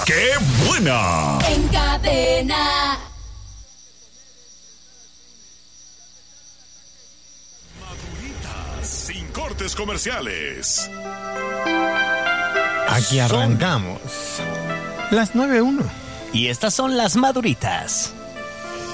¡Qué buena! En Cadena. Maduritas sin cortes comerciales. Aquí arrancamos. Las 9:01. Y estas son las Maduritas.